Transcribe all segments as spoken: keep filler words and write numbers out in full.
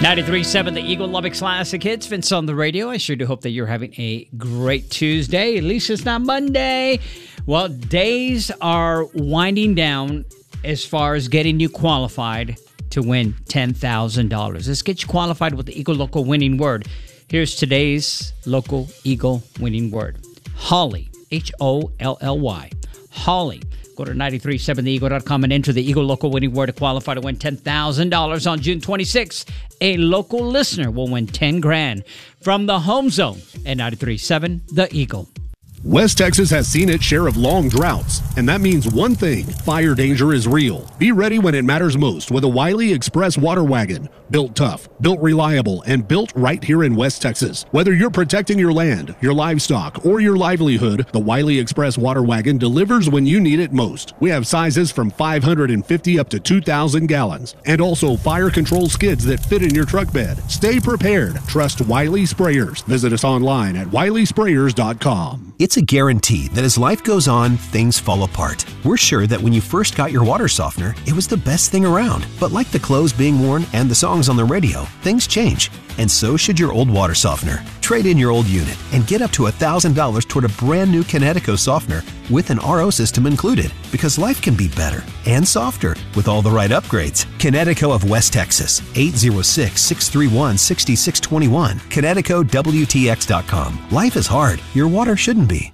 ninety-three point seven The Eagle Lubbock Classic Hits. Vince on the radio. I sure do hope that you're having a great Tuesday. At least it's not Monday. Well, days are winding down as far as getting you qualified to win ten thousand dollars. Let's get you qualified with the Eagle Local winning word. Here's today's local Eagle winning word. Holly. H O L L Y. Holly. Go to ninety-three point seven the eagle dot com and enter the Eagle Local winning word to qualify to win ten thousand dollars on June twenty-sixth. A local listener will win ten grand from the home zone at ninety-three point seven The Eagle. West Texas has seen its share of long droughts, and that means one thing: fire danger is real. Be ready when it matters most with a Wiley Express water wagon. Built tough, built reliable, and built right here in West Texas. Whether you're protecting your land, your livestock, or your livelihood, the Wiley Express water wagon delivers when you need it most. We have sizes from five hundred fifty up to two thousand gallons, and also fire control skids that fit in your truck bed. Stay prepared. Trust Wiley Sprayers. Visit us online at wiley sprayers dot com. It's a guarantee that as life goes on, things fall apart. We're sure that when you first got your water softener, it was the best thing around. But like the clothes being worn and the songs on the radio, things change. And so should your old water softener. Trade in your old unit and get up to one thousand dollars toward a brand new Kinetico softener with an R O system included. Because life can be better and softer with all the right upgrades. Kinetico of West Texas, eight oh six, six three one, six six two one. Kinetico W T X dot com. Life is hard. Your water shouldn't be.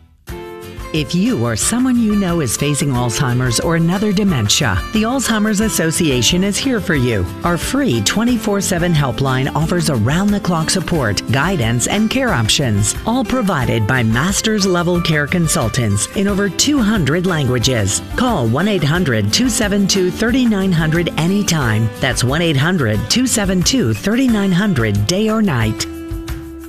If you or someone you know is facing Alzheimer's or another dementia, the Alzheimer's Association is here for you. Our free twenty-four seven helpline offers around-the-clock support, guidance, and care options, all provided by master's-level care consultants in over two hundred languages. Call one eight hundred, two seven two, three nine zero zero anytime. That's one eight hundred, two seven two, three nine zero zero day or night.